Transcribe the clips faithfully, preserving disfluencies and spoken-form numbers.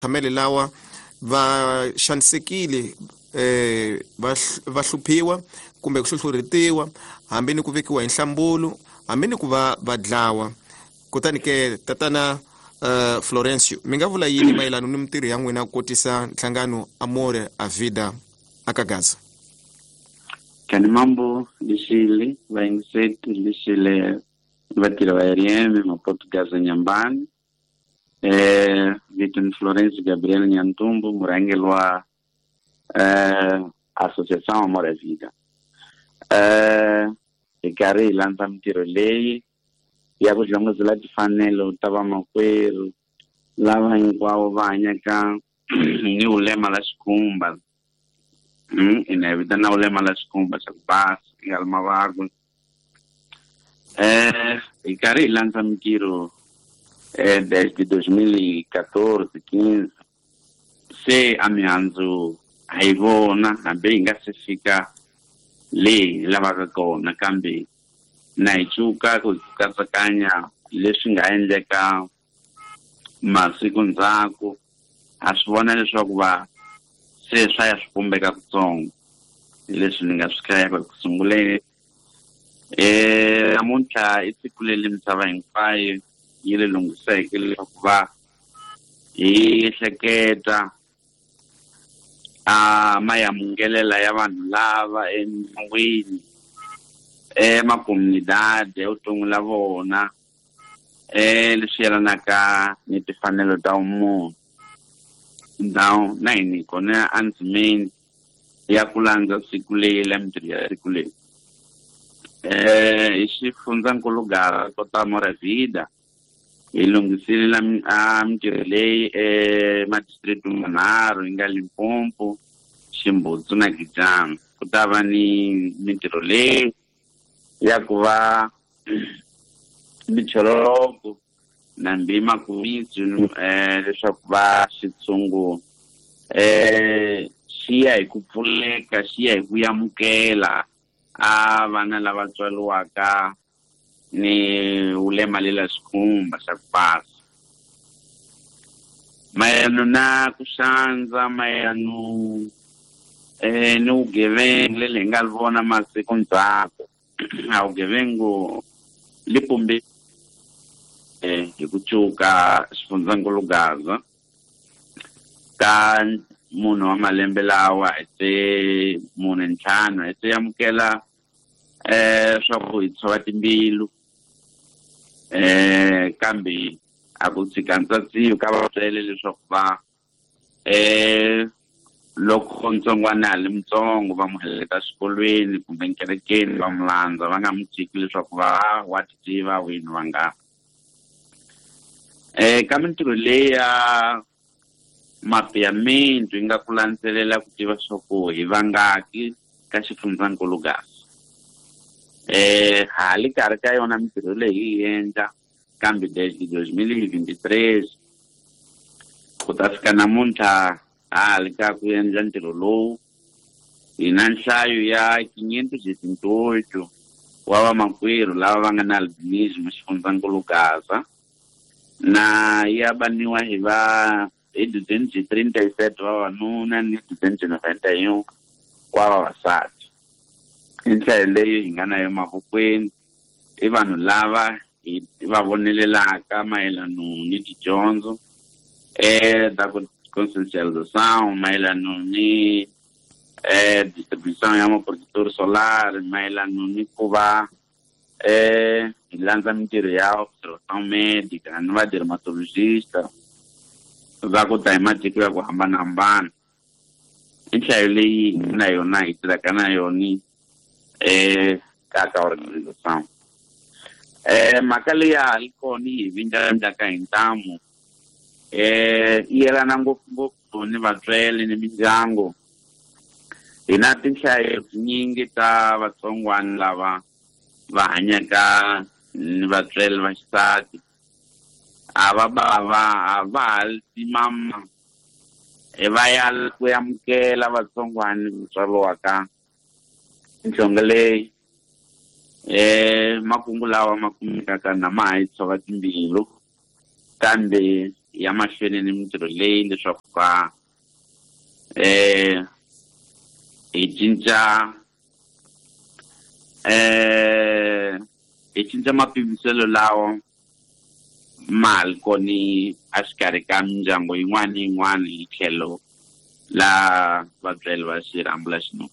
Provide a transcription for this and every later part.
tshamele lawa va xanisekile eh va hluphiwa kumbe ku hluhluritiwa hambi ni ku vekiwa hi nhlambulo hambi ni ku va vadlawa. Kutani ke tatana uh, Florencio, mi nga vula yini mayelana ni mintirho ya n'wina ku kotisa nhlangano Amor à Vida aka Gaza? Kani mambo lishili vaingiseti lishile vatira va R M mapoto Gaza Nyambani. Eh, Vitor Florencio Gabriel Nyantumbu, murangeli wa eh, Associação Amor à Vida. Eh, ikari ilanta mtiro leyi ya ku hlongozela tifanelo ta vamakwerhu lava hinkwavo va hanyaka ni ulema la xikhumba. Mm, ina vitana ulema la xikhumba xa ku basa eka mavabyi. Eh, ikari ilanta mtiro eh, desde dois mil e quatorze, quinze, se a mihandzu a yi vona hambi yi nga se fika leyi lavaka kona, kambe na hi cuka ku katsakanya leswi nga endleka masiku ndzhaku, ha swi vona leswaku va se swa ya swi pumbeka kutsongo. Leswi ni nga swi kayaka ku sunguleni. Eh, namuntlha i siku leri misava hinkwayo yi le lunghiseke leswaku va hi hleketa a mayamungelela ya vanhu lava endyangwini, emakomunidade, evuton'wini la vona, eh leswi yelanaka ni timfanelo ta munhu. Ndhawu na hina kona andzimeni ya ku landza siku leyi la mintirho ya siku leyi. Eh, hi xifundzankulu Gaza kota Amor à Vida hi lunghisile la mintirho leyi emadistrict manharhu yi nga Limpopo, Ximbudzu na Gijani. Ku ta va ni mintirho leyi ya ku va micholoko na mbima kumitsu eh leswaku va xitshungu eh xi ya hi ku pfuleka, xi ya hi ku yamukela a vana lava tswaliwaka ni ulema lela xikhumba xa ku basa. Mayelana na ku xandza, mayelana eh ni vugevenga leli hi nga vona masiku ndzhaku. A vugevengu li pumbe eh hi ku cuka xifundzankulu Gaza ka munhu wa malembe lawa ete munhu ntlhanu ete yamukela eh swa ku hi tshova timbilu. Eh, kambe a ku tshika ntsatsi ka vatswele leswaku va eh loko ntsongwana ali mutsongo va mu heleta xikolweni kumbe nkerekeni va mu landza, va nga mu tshiki leswaku va wa tiva wini va nga. Eh, ka mintirho leyi ya mapiyamento yi nga ku landzelela ku tiva swa ku hi vangaki ka xifundzankulu Gaza. Eh, hali karhi ka yona mintirho leyi hi endla, kambe desde dois mil e vinte e três ku ta fika namuntlha hali ka ku endla ntirho lowu hi na nhlayo ya quinhentos e vinte e oito wa vamakwerhu lava va nga na albinismo xifundzankulu Gaza, na ya vaniwa hi va hi duzentos e trinta e sete vavanuna ni duzentos e noventa e um wa vavasati. I nhlayo leyi hi nga na yo mavokweni, i vanhu lava hi va vonelelaka mayelana ni tidyondzo eh ta consciencialização, mayelana ni eh distribuição ya maprodutor solar, mayelana ni ku va eh hi landza mintirho ya observação médica ni va dermatologista va ku ta hi matiko ya ku hambanahambana. I nhlayo leyi na yona hi tirhaka na yona eh ka ka organização. Eh mhaka leyi ya hali kona hi vindlavindlaka hi ntamu eh yelana ngopfungopfu ni vatswele ni mindyangu. Hi na tinhlayo tinyingi ta vatsongwana lava va hanyaka ni vatswele va xisati, a va bava a va halti mama e va ya ku yamukela vatsongwana vatswariwaka nhlonge leyi. Eh makungu lawa ma kumekaka na ma ha yi tshova timbilu, kambe ya mahlweni ni mintirho leyi leswaku va eh hi cinca eh hi cinca mapimiselo lawa mali koni a xikarhi ka mindyangu yin'wana ni yin'wana hi tlhelo la vabyele va xirhambo xino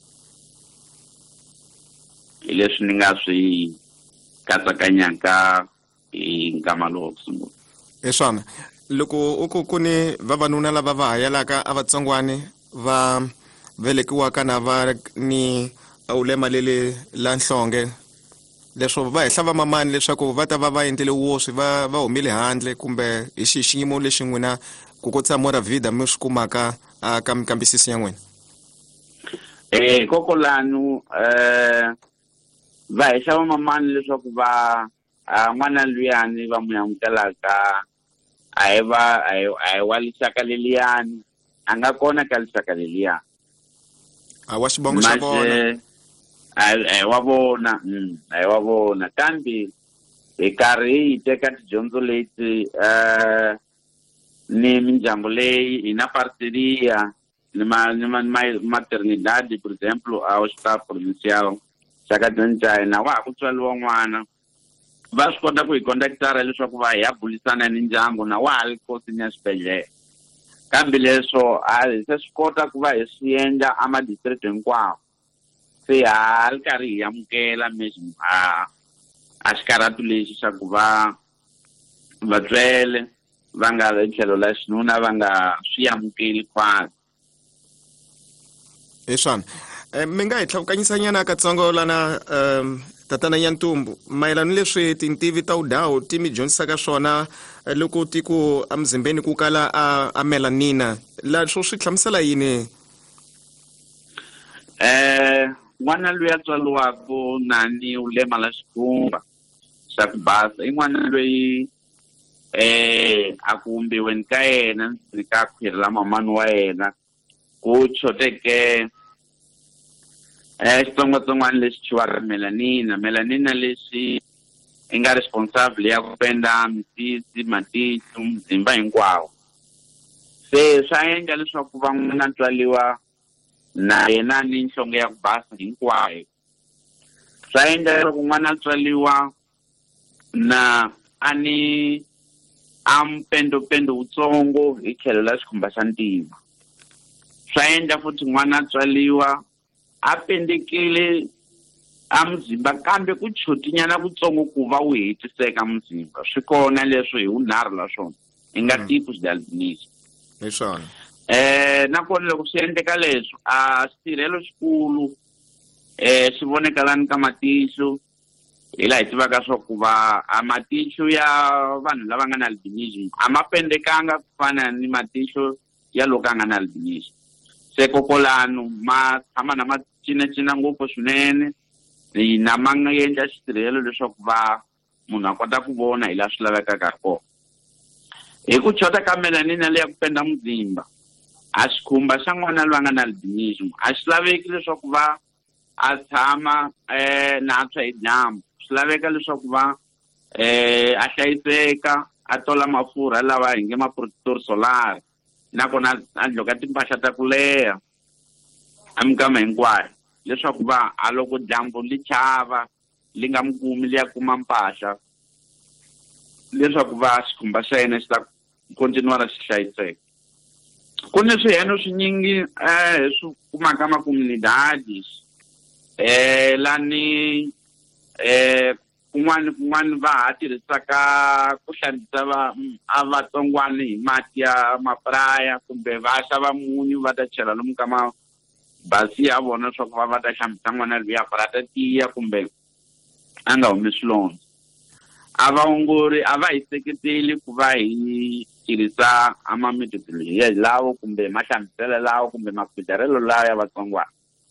hi leswi ni nga swi katsakanyaka hi nkama lowu ku sungula. Hi swona loko u ku ku ni vavanuna lava va hayalaka a vatsongwani va velekiwaka na va ni ulema lele la nhlonge leswo va hehla va mamani leswaku va ta va va endlele wosi va va humile handle kumbe hi xiyimo lexi n'wina ku ku tshama ra vida mi swi kumaka ka mikambisiso ya n'wina? Eh kokolano eh va hehla va mamani leswaku va n'wana luyani va n'wi amukelaka a hi va a hi wa lisaka leliyani a nga kona ka lisaka leliyani a wa xibongo xa vona a wa vona a hi wa vona kambe hi karhi hi teka tidyondzo leti eh ni mindyangu leyi hi na parceria ni ma ni ma maternidade for example a hospital provincial saka twenty na wa ku tswaliwa n'wana va swi kota ku hi conductara leswaku va hi ya bulisana ni ndyangu na wa ha ri kosini ya xibedhlele kambe leswo a hi se swi kota ku va hi swi endla ama-district hinkwawo se ha ri karhi hi amukela mesmo a a xikarhatu lexi xa ku va vatswele va nga ri tlhelo la xinuna va nga swi amukeli kwani. Hi swona mi nga hi tlhakukanyisanyana katsongo lana um tatana Nyantumbu mayelana leswi tintivi ta udhawu ti mi dyondzisaka swona loko ti ku emzimbeni ku kala a melanina la swo swi hlamusela yini? Eh n'wana loyi a tswaliwaka na ni ulema la xikhumba xa ku basa i n'wana loyi eh a ku umbiweni ka yena ni ka khwiri la mamani wa yena ku choteke eh xitsongwatsongwana lexi chiwaka melanina melanina lexi i nga responsable ya ku penda misisi matihlo mzimba hinkwawo se swa endla leswaku va n'wana tswaliwa na yena ni nhlonge ya ku basa hinkwayo swa endla leswaku n'wana tswaliwa na a ni a mpendopendo wutsongo hi tlhelo la xikhumba xa ntima swa endla futhi n'wana tswaliwa a pendekile a mzimba kambe ku chotinyana kutsongo ku va wu hetiseka mzimba swi kona leswo hi unharhu la swona i nga tipus de albinism. Hi swona eh nakona loko swi endleka leswo a xirhelo xikulu eh swi vonekalani ka matihlo hi la hi tivaka swa ku va a matihlo ya vanhu lava nga na albinism a ma pendekanga ku fana ni matihlo ya loko a nga na albinism se kokolano ma tshama na ma cinacina ngopfu swinene na ma nga endla xitirhelo leswaku va munhu a kota ku vona hi la swi lavekaka kona hi ku chota ka melanina leyi ya ku penda muzimba a xikhumba xa n'wana loyi a nga na albinism a swi laveki leswaku va a tshama eh na tshwa hi dyambu swi laveka leswaku va eh a hlayiseka a tola mafurha lawa hi nge ma-protector solar nakona a dloka timpahla ta ku leha a minkama hinkwayo leswaku va a loko dyambu li chava li nga mi kumi li ya kuma mpahla leswaku va xikhumba xa yena xi ta kontinuara xi hlayiseka. Ku ni swiheno swinyingi eh swi kumaka makomunidades eh lani eh kun'wana kun'wana va ha tirhisaka ku hlambisa va a vatsongwana hi mati ya mapraya kumbe va xava munyu va ta chela lomu ka mabasi ya vona swa ku va va ta hlambisa n'wana luya para ta tiya kumbe a nga humi swilondza. A vaongori a va hi seketeli ku va hi tirhisa amamethodologiya lawo kumbe mahlambiselo lawo kumbe makujarelo lawa ya vatsongwana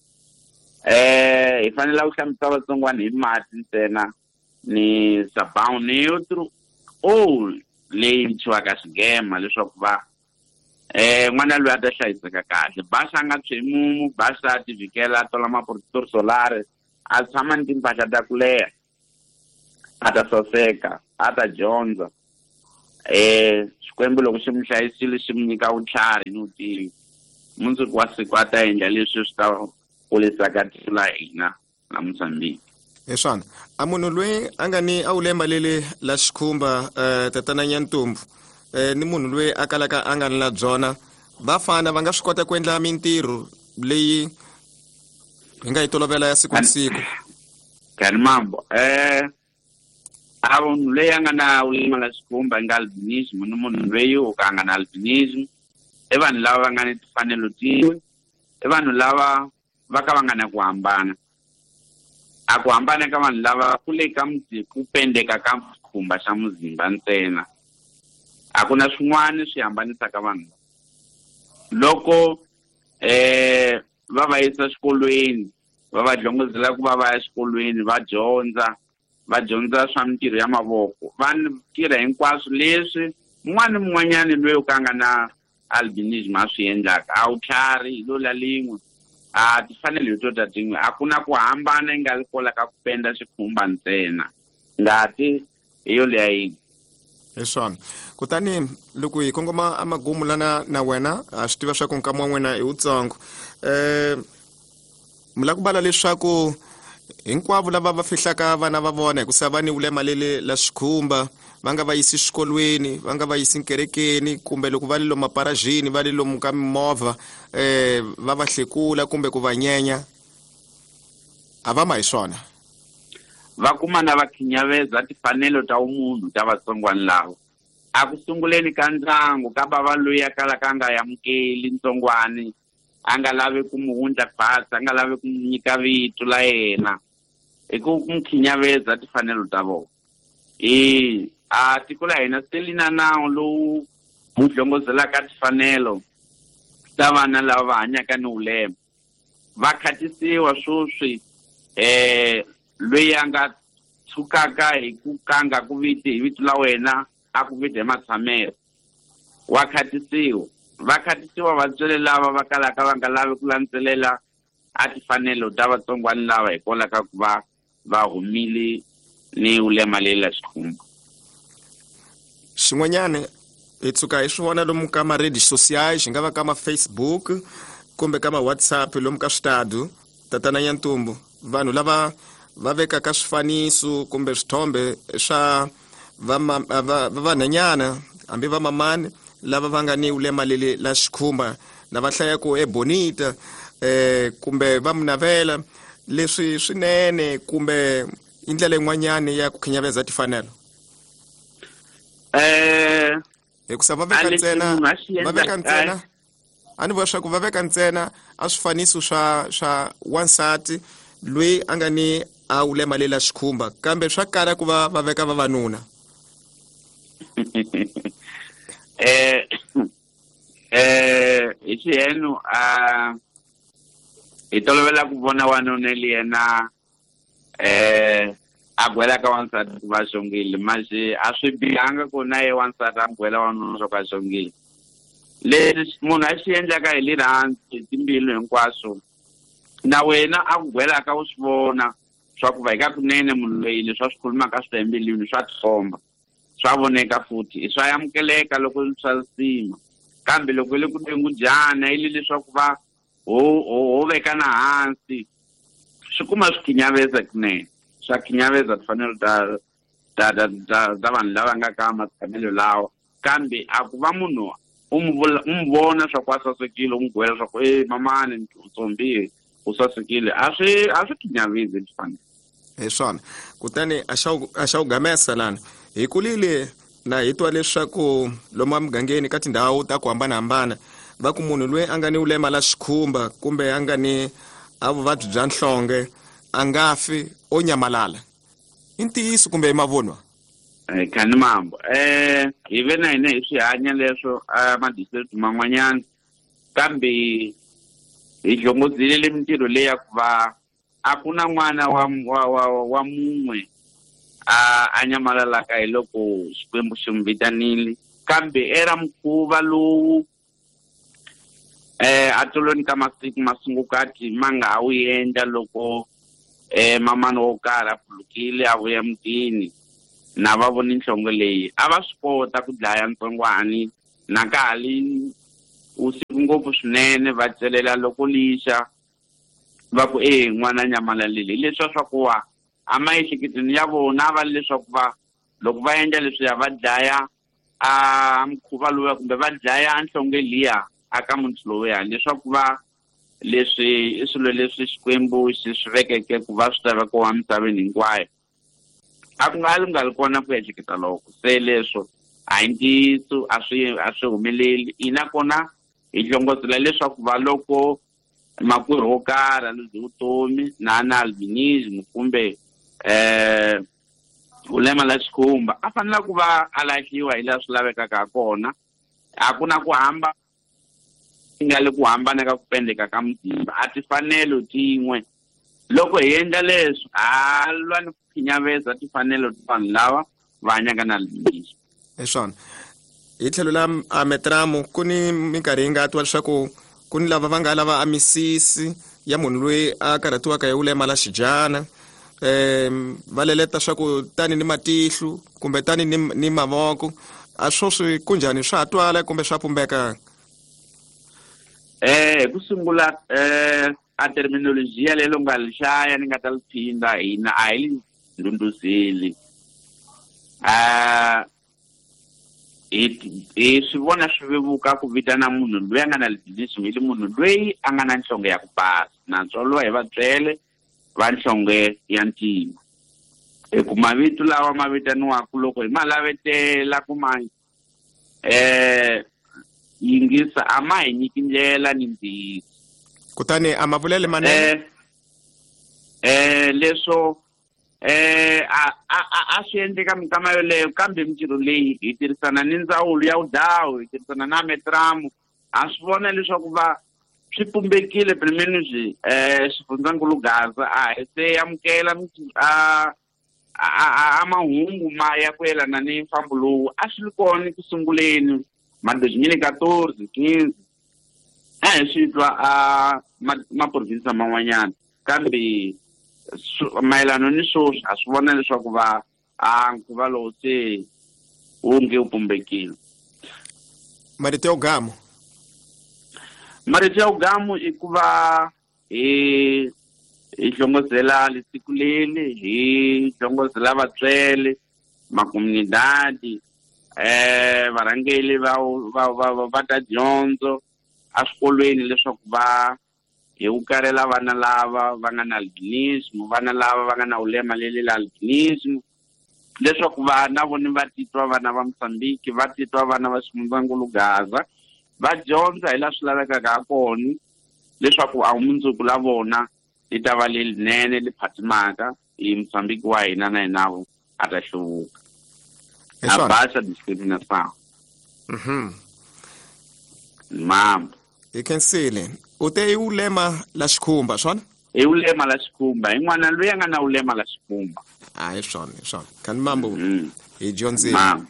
eh hi fanele ku hlambisa vatsongwana hi mati ntsena ni sabawu neutro o leyi chiwaka xigema leswaku va eh n'wana loyi a ta hlayiseka kahle basa a nga tshwi mumu basa a tivikela a tola ma-protector solar a tshama ni timpahla ta ku leha a ta saseka a ta dyondza eh Xikwembu loko xi mi hlayisile xi mi nyika vutlhari ni vutivi mundzuku wa siku a ta endla leswi swi ta kulisaka tiko la hina la Mozambique. Hi swona a munhu loyi a nga ni a wu lemba lele la xikhumba eh tatana Nyantumbu eh ni munhu loyi a kalaka a nga ni la byona vafana va nga swi kota ku endla mintirho leyi hi nga yi tolovela ya siku na siku. Kani mambo eh a munhu loyi a nga na ulema la xikhumba nga albinism ni munhu loyi u ka nga na albinism i vanhu lava va nga ni timfanelo tin'we i vanhu lava va ka va nga na ku hambana. A ku hambana ka vanhu lava ku le ka muziki ku pendeka ka xikhumba xa muzimba ntsena a ku na swin'wana swi hambanisa ka vanhu loko eh va va yisa xikolweni va va dyondzela ku va va ya xikolweni va dyondza va dyondza swa mintirho ya mavoko va tirha hinkwaswo leswi mun'wana mun'wanyana loyi ka nga na albinism a swi endlaka a wu tlhari lo la lin'we a ti fanele hi to ta tin'we a ku na ku hambana yi nga kola ka ku penda xikhumba ntsena ngati hi yo leya yini. Hi swona kutani loko hi kongoma a magumu lana na wena a swi tiva swa ku nkama wa n'wina hi wutsongo eh mi la ku bala leswaku hinkwavo lava va fihlaka vana va vona hi ku sa va ni ulema lele la xikhumba va nga va yisi xikolweni va nga va yisi nkerekeni kumbe loko va le lomu maparajini va le lomu ka mimovha eh va va hlekula kumbe ku va nyenya a va ma hi swona va kuma na va khinyaveza timfanelo ta umunhu ta vatsongwana lava a ku sunguleni ka ndyangu ka bava loyi a kalaka a nga yamukeli ntsongwani a nga lavi ku mu hundla phasi a nga lavi ku nyika vito la yena hi ku mu khinyaveza timfanelo ta vona eh a tiko la hina se lina nawu lowu wu hlongozelaka timfanelo ta vana lava va hanyaka ni ulema va khatisiwa swoswi eh loyi a nga tshukaka hi ku kanga ku viti hi vito la wena a ku viti hi matshamelo wa khatisiwa va khatisiwa vatswele lava va kalaka va nga lavi ku landzelela a timfanelo ta vatsongwana lava hi kola ka ku va va humile ni ulema lela xikhumba. Xin'wanyana hi tsuka hi swi vona lomu ka ma-radio social xi nga va ka ma-Facebook kumbe ka ma-WhatsApp lomu ka switadu tatana Nyantumbu vanhu lava va vekaka swifaniso kumbe swithombe swa vanhanyana hambi va mamani lava va nga ni ulema lele la xikhumba na va hlayako e bonita eh kumbe va munavela leswi swinene kumbe indlela yin'wanyana ya ku khinyaveza timfanelo eh hi ku sa va veka ntsena va veka ntsena a ni vona swa ku va veka ntsena a swifaniso swa swa wansati loyi a nga ni a ulema lela xikhumba kambe swa kala ku va va veka vavanuna eh eh hi xiheno a hi tolovela ku vona wanuna li yena eh a gwela ka wansati ku va xongile manje a swi bihanga ku na ye wansati a gwela wanuna swo ka xongile leswi munhu a xi endlaka hi le hansi timbilu hinkwaswo na wena a ku gwelaka u swi vona swa ku va hi ka kunene munhu loyi leswi a swi khulumaka swi embilwini swa tikomba swa voneka futhi swa yamukeleka loko swa sima kambe loko le ku tengudyana ile leswaku va ho ho veka na hansi swi kuma swi khinyaveza kunene swa khinyaveza tifanele ta ta ta ta vanhu lava nga ka matshamelo lawa kambe a ku va munhu u mu vona swa ku a sasekile u n'wi gwela swa ku e mamani utsombiwe u sasekile a swi a swi khinyavezi tifanele hi swona kutani a xa a xa ugamesa lana hi kulile na hi twa leswaku lomu mugangeni ka tindhawu ta ku hambanahambana va ku munhu loyi a nga ni ulema la xikhumba kumbe a nga ni a vuvabyi bya nhlonge a nga fi o nyamalala i ntiyiso kumbe i mavunwa eh khani mambo eh hi ve na hina hi swi hanya leswo a madistrict man'wanyana kambe hi hlongodzile mintirho leyi ya ku va a ku na n'wana wa wa wa mun'we a a nyamalalaka hi loko Xikwembu xi n'wi vitanile kambe era mukhuva lowu eh a tolweni ka masiku masungukati ma nga ha wu endla loko eh mamani wo karhi a pfulukile a vuya mutini na va voni nhlonge leyi a va swi kota ku dlaya ntsongwani na kali usiku ngopfu swinene va celela loko lixa va ku eh n'wana nyamala leli leswi swa ku wa a maehleketweni ya vona va leswaku va loko va endla leswi ya va dlaya a mkhuva lowu kumbe va dlaya nhlonge liya aka munhu loya leswaku va leswi i swilo leswi Xikwembu xi swi vekeke ku va swi ta ko wa misaveni hinkwayo a ku nga lunga kona ku ehleketa loko se leswo a hi ntiyiso a swi a swi humeleli ina kona hi hlongotela leswaku va loko makwerhu wo karhi lebyi vutomi na na albinism kumbe eh ulema la xikhumba a fanele ku va a lahliwa hi laha swi lavekaka kona a ku na ku hamba nga le ku hambana ka ku pendeka ka mzimba a ti fanelo tin'we loko hi endla leswi a lwa ni ku khinyaveza ti fanelo ti vanhu lava va hanyaka na albinism hi swona hi tlhelo la ametramo ku ni minkarhi yi nga twa leswaku ku ni lava va nga lava a misisi ya munhu loyi a karhatiwaka hi ulema la xijana um va leleta swa ku tani ni matihlu kumbe tani ni, ni mavoko a swo swi kunjhani swa twala kumbe swa pumbeka eh ku sungula eh a terminologia lelo nga lixaya ni nga ta liphinda hina a hi ndunduzeli ah e swi vona swi vevuka ku vitana munhu loyi a nga na albinism hi munhu loyi a nga na nhlonge ya ku basa natswalo hi va byele va nhlonge ya ntima e ku mavito lawa ma vitaniwaku loko hi ma lavetela ku ma eh yingisa a ma hi nyiki ndlela ni ntiyiso kutani a ma vulele manene eh eh leswo eh a a a swi endleka mikama yoleyo kambe mintirho leyi hi tirhisana ni ndzawulo ya udawu hi tirhisana na metramo a swi vona leswaku va swi pumbekile primeniswi eh xifundzankulu Gaza a hi se amukela a a a mahungu ma ya ku yelana ni mfambo lowu a swi kona ku sunguleni ma twenty fourteen quinze a hi swi twa a ma province man'wanyana kambe mayelana ni swoswi a swi vona leswaku va a nkuva lowu se wu nge wu pumbekile marito ya ugamo marito ya ugamo i ku va hi hi hlongozela lisiku leli hi hlongozela vatswele makomunidadi eh varhangeli va va va ta dyondzo a swikolweni leswaku va hi wu karela vana lava va nga na albinism vana lava va nga na ulema leli la albinism leswaku vana voni va titwa vana va Mozambique va titwa vana va xifundzankulu Gaza va dyondza hi la swi lavekaka ha kona leswaku a mundzuku la vona li ta va lelinene li phatimaka hi Mozambique wa hina na hinavo a ta hluvuka a basa discrimination mhm mambo ikensile ute i ulema la xikhumba swona i ulema la xikhumba hi n'wana loyi a nga na ulema la xikhumba a hi swona hi swona kani mambo hi dyondzile mambo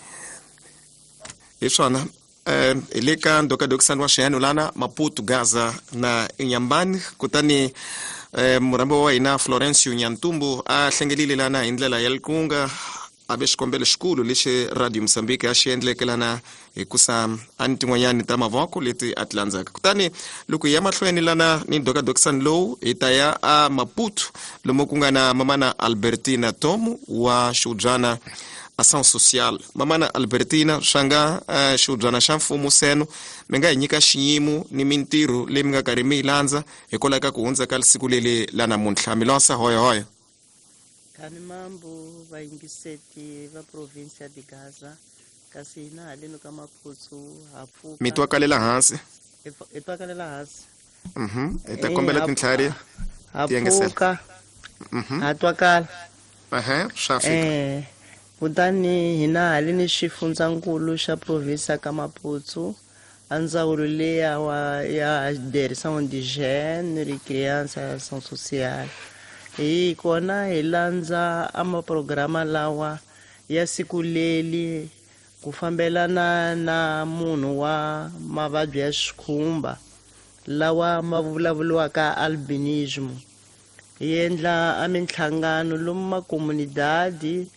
hi swona eh hi le ka ndoka dokisani wa Shayano lana Maputo Gaza na Inyambani kutani eh murambo wa hina Florence Nyantumbu a hlengelile lana hi ndlela ya likunga abe xikombelo xikulu lexi Radio Mozambique a xi endleke lana hi kusa antin'wanyani ta mavoko leti a tilandzaka kutani loko hi ya mahlweni lana ni ndoka dokisani lowu hi ta ya a Maputo lomu ku nga na mamana Albertina Tomu wa xiudyana ação social mamana Albertina swanga uh, xiudyana xa mfumo seno mi nga hi nyika xiyimo ni mintirho leyi mi nga karhi mi yi landza hikwalaho ka ku hundza ka siku leli la namuntlha mi losa hoyo hoyo khani mambo vayingiseti va province ya Gaza kasi hina haleni ka Maputo ha pfuka mi twakalela hansi hi twakalela hansi mhm hi ta kombela tintlhari ha pfuka mhm ha twakala aha swa fika eh kutani hina haleni xifundzankulu xa province ya ka Maputo a ndzawulo leya wa ya direção de gênero e criança e ação social hi kona hi landza ama programa lawa ya siku leli ku fambelana na munhu wa mavabyi ya xikhumba lawa ma vulavuriwaka albinism hi endla a minhlangano lomu makomunidadi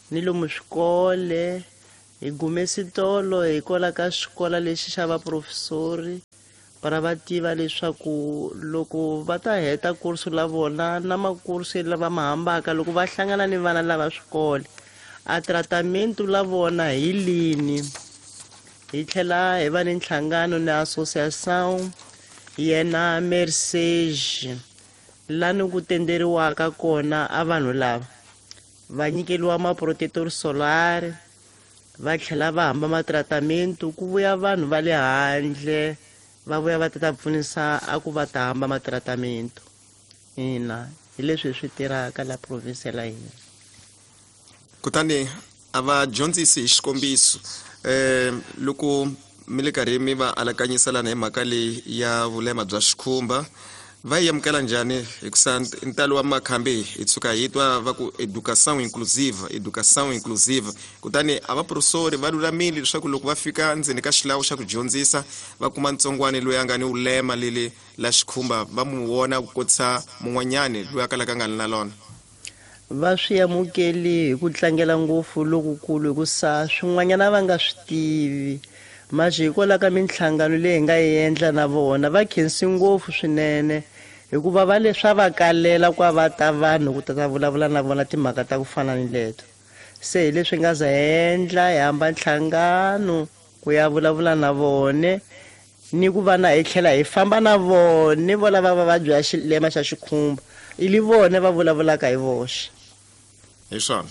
ni lomu swikole hi gume switolo hi kola ka xikola lexi xa vaprofesori para va tiva leswaku loko va ta heta kursu la vona na makursu lava ma hambaka loko va hlangana ni vana lava swikole a tratamento la vona hi lini hi tlhela hi va ni nhlangano na association yena Mercedes lani ku tenderiwaka kona a vanhu lava va nyikeliwa maprotector solar va tlhela va hamba matratamento ku vuya vanhu va le handle va vuya va ta pfunisa a ku va ta hamba matratamento ina hi leswi swi tirhaka la province la hina. Kutani a va dyondzisi hi xikombiso eh loko mi le karhi mi va alakanyiselana hi mhaka leyi ya vulema bya xikhumba va yi amukela njhani hikusa ntalo wa makhambi hi tshuka hi twa va ku educação inclusiva educação inclusiva kutani a vaprofesori va lulamile leswaku loko va fika ndzeni ka xilawu xa ku dyondzisa va kuma ntsongwane loyi a nga ni ulema lele la xikhumba va mu vona ku kotisa mun'wanyani loyi a kalaka nga na lona. Va swi amukeli hi ku tlangela ngopfu lokukulu hikusa swin'wanyana va nga swi tivi maji hikola ka minhlangano leyi nga yi endla na vona va khensi ngopfu swinene hikuva va leswa va kalela kwa va ta vanhu ku ta vulavula na vona timhaka ta ku fana ni leto se hi leswi nga za endla hi hamba nhlangano ku ya vulavula na vone ni ku va na hi tlhela hi famba na vone vo lava va vabyi ya xilema xa xikhumba ili vone va vulavulaka hi voxe hi swona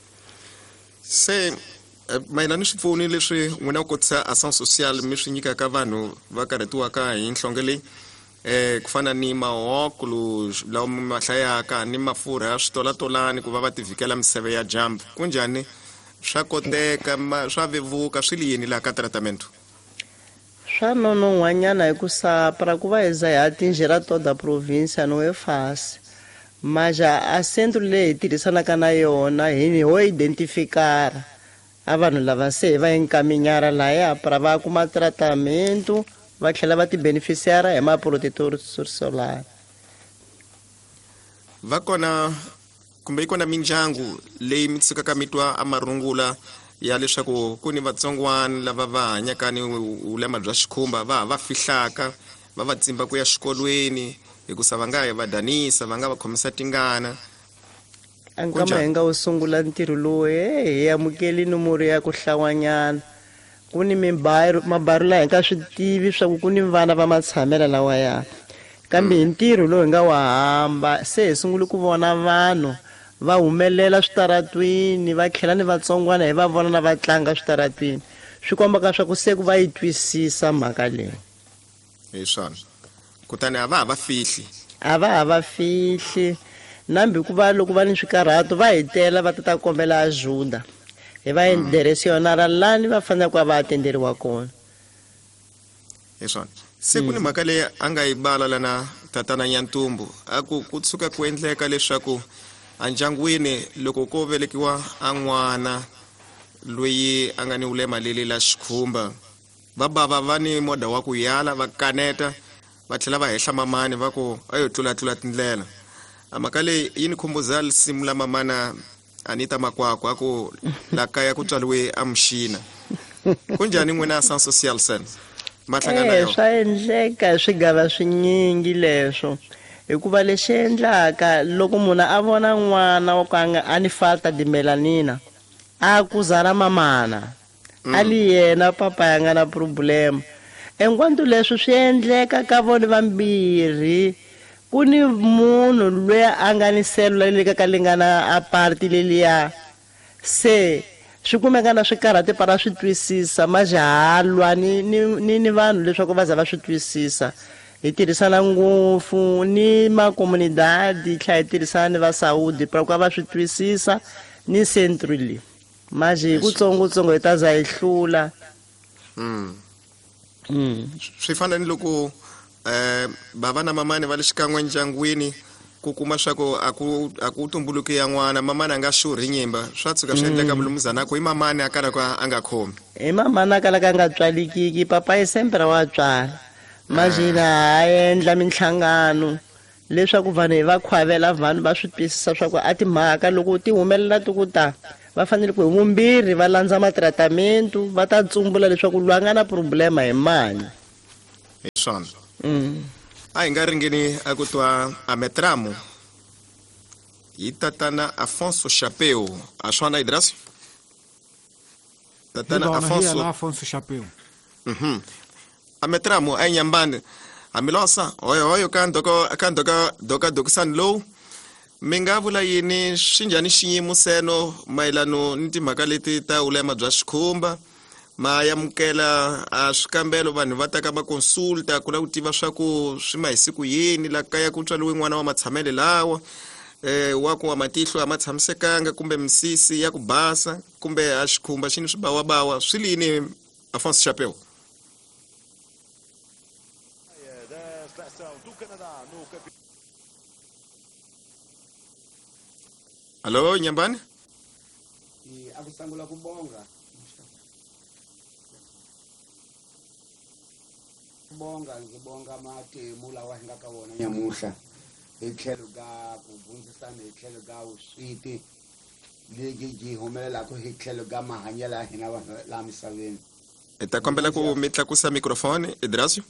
se mayelana swipfuni leswi n'wina ku kotisa action social mi swi nyikaka vanhu va karhetiwaka hi nhlonge leyi eh ku fana ni mahokulu lawa ma hlayaka ni mafurha ya switolatolani ku va va tivhikela miseve ya jump kunjhani swa koteka swa vevuka swi liyini laha ka tratamento swa nonon'wanyana hikusa para ku va hi za hi ya tinjhera toda province no e fasi maja a centro leyi hi tirhisanaka na yona hi ho identificara a vanhu lava se va enkaminyara laya para va kuma tratamento va tlhela va ti beneficiara hi maprotector solar. Va kona kumbe ikona mindyangu leyi mi tshukaka mitwa amarungula ya leswaku ku ni vatsongwana lava va hanyaka ni ulema bya xikhumba va va fihlaka va va tsimba ku ya xikolweni hikusa va nga ya va danisa va nga va khomisa tingana ankama hi nga wu sungula ntirho lowu hi amukeli numero ya ku hlawanyana ku ni mabaru laha hi nga swi tivi swa ku ku ni vana va matshamela lawa ya kambe hi ntirho lowu hi nga wa hamba se hi sungule ku vona vanhu va humelela switaratwini va tlhela ni vatsongwana hi va vona na va tlanga switaratwini swi komba ka swa ku se ku va yi twisisa mhaka leyi hi swona kutani a va ha va fihli a va ha va fihli nambi ku va loko va ni swikarhato va hi tela va ta kombela ajuda hi va enderesi yona ra lani va fanele ku va atenderiwa kona hi swona se ku ni mhaka leyi a nga yi bala lana tatana Nyantumbu a ku ku tshuka ku endleka leswaku andyangwini loko ko velekiwa a n'wana loyi a nga ni ulema leli la xikhumba va bava va ni moda wa ku yala va kaneta va tlhela va hehla mamani va ku ayo tlula tlula tindlela a mhaka leyi yi ni khumbuza risimu la mamana Anita Makwakwa a ku la kaya ku tswaliwe a Muxina kunjhani n'wina action social sen mahlangana eh swa endleka swigava swinyingi leswo hikuva lexi endlaka loko munhu a vona n'wana wa ka a ni falta di melanina a ku zara mamana ali yena papa ya nga na problem enkwantu leswi swi endleka ka vona vambirhi ku ni munhu loyi a nga ni selula le ka lingana a party leliya se swi kumeka na swikarhati para swi twisisa majalwa ni ni ni vanhu leswaku va za va swi twisisa hi tirhisana ngopfu ni makomunidadi tlha hi tirhisana ni va Saudi para ku va swi twisisa ni centrally maji ku tsongo tsongo hi ta za hi hlula mm mm swi fana ni loko eh bava na mamani va le xikan'we ndyangwini ku kuma swa ku aku aku tumbuluki ya n'wana mamani a nga xurhi nyimba swa tshuka swi endleka vulumuzana ku hi mamani a kala ka a nga khomi hi mamani a kala ka nga tswalikiki papa yi sempre wa tswala majina ha endla minhlangano leswaku vanhu hi va khwavela vanhu va swi twisisa swa ku a timhaka loko ti humelela ti ku ta va fanele ku hi vumbirhi va landza matratamento va ta tsumbula leswaku loyi a nga na problema hi mani. Hi swona. Mm. A hi nga ringeni a ku twa Ametramo hi tatana Afonso Chapeu. A swona Idrasio? Tatana Afonso. Hiya Afonso Chapeu. Mhm. Ametramo ay nyambane. Amilosa, oyo oyo kan doko kan doka doka doksan low. Minga vula yini shinjani xiyimo seno mayelano ni timhaka leti ta ulema bya xikhumba ma yamukela a swikambelo vanhu va taka va consulta ku la ku tiva swa ku swi ma hi siku yini la kaya ku tswaliwe n'wana wa matshamele lawa eh wa ku wa matihlo a ma tshamisekanga kumbe misisi ya ku basa kumbe a xikhumba xini swi bawa bawa swi lini Afonso Chapeu? Allo Nyambane? Eh akusangula kubonga. Kubonga ngibonga amatemu lawa ngakawona nyamuhla. Etlhelo ka kubundzisana etlhelo ka uswiti legi ji humelela ku etlhelo ka mahanyela hina la misaveni. Eta kombela ku mitla ku sa microphone Idrasio?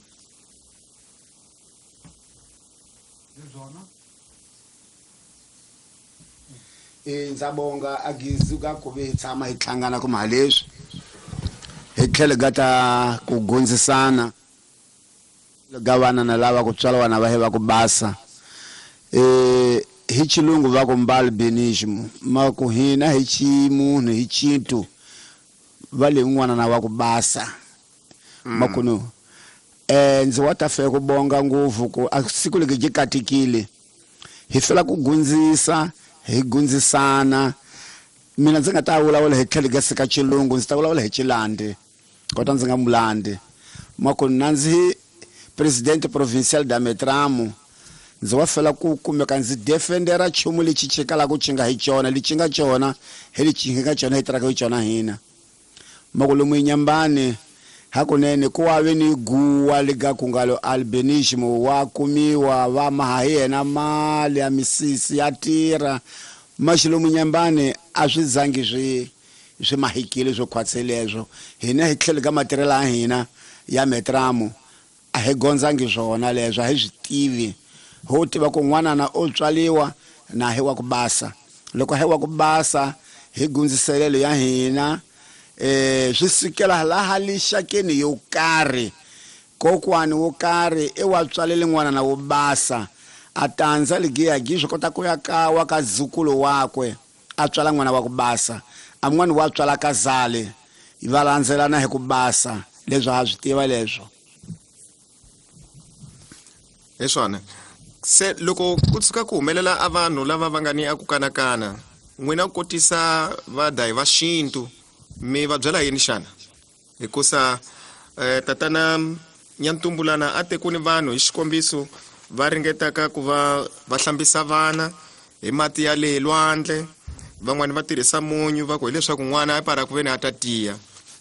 Eh nzabonga agizuka kube itsama ihlangana kumalezwi etlhele gata kugonzisana gavana na lava ku tswala wana va he va ku basa eh hi chilungu va ku mbalbinism ma ku hina hi chimunhu hi chintu va le n'wana na va ku basa makuno eh ndzi wa ta fe ku bonga nguvu ku a siku leki ji katikile hi fela ku gundzisa hi gundzisana mina ndzi nga ta vulavula hi tlhelo ka sika chilungu ndzi ta vulavula hi chilande kota ndzi nga mulande mako nanzi president provincial da Metramo ndzi wa fela ku kumeka ndzi defendera chumu lexi chikala ku chinga hi chona lexi nga chona hi lexi nga chona hi tiraka hi chona hina mako lomu Nyambane hakunene ku wave ni guwa liga kungalo albinism wa kumiwa va mahayena mali ya misisi ya tira mashilomu Nyambane a swi zangi swi swi mahikile swo khwatselezo hina hi tlhele ka matirela hina ya Metramo a he gonzangi swona leswo hi swi tivi ho tiva ku n'wana na o tswaliwa na he wa ku basa loko he wa ku basa hi gundziselelo ya hina eh swisikela laha lixakeni yo karhi kokwani wo karhi e wa tswalele n'wana na wo basa a tandza ligiya gisho kota ku ya ka wa ka zukulu wakwe a tswala n'wana wa ku basa amwani wa tswala ka zale va landzelana hi ku basa leswo ha swi tiva leswo Eswana se loko ku tsuka ku humelela a vanhu lava va nga ni a ku kanakana n'wina ku kotisa vadayi va xintu mi va byela yini xana hikusa eh, tatana Nyantumbulana a tekuni vanhu hi xikombiso va ringetaka ku va va hlambisa vana hi mati ya le lwandle van'wani va tirhisa munyu va ku hileswaku n'wana a para ku veni a ta tiya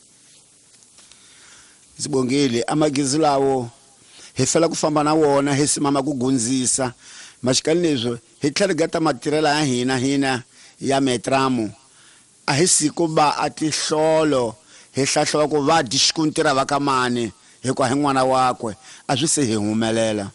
Sibongile amagizi lawo he fela ku famba na wona he simama ku gundzisa maxikali leswo hi tlhela gata matirela ya hina hina ya Metramo a hi siku ba a tihlolo he hlahlowa ku va dixikuntira va ka mani hi ku hi n'wana wakwe a swi se hi humelela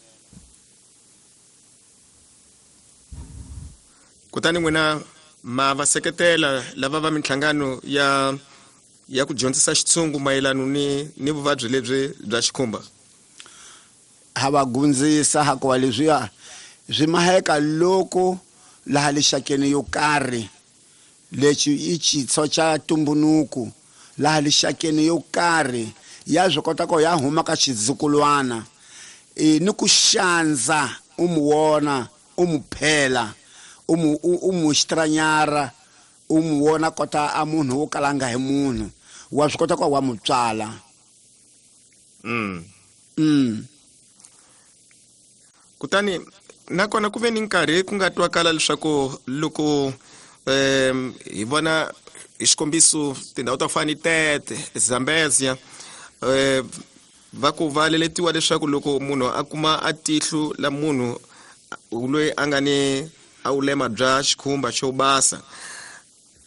kutani n'wina ma va seketela lava va minhlangano ya ya ku dyondzisa xitshungu mayelano ni ni vuvabyi lebyi bya xikhumba hava gundzisa hakuva leswiya swi maheka loko laha lexakeni yo karhi lexi i chitso cha tumbunuku laha lexakeni yo karhi ya swi kota ku ya huma ka xizukulwana e ni ku xandza u mu wona u mu phela u mu u mu xitranyara u mu wona kota a munhu wo kalanga hi munhu wa swi kota ku wa mu tswala mm mm kutani nakona ku ve ni nkarhi ku nga twakala leswaku loko em hi vona hi xikombiso tindhawu to fana ni Tete Zambezia eh va ku valeletiwa leswaku loko munhu a kuma a tihlo la munhu loyi a nga ni a ulema bya xikhumba xo basa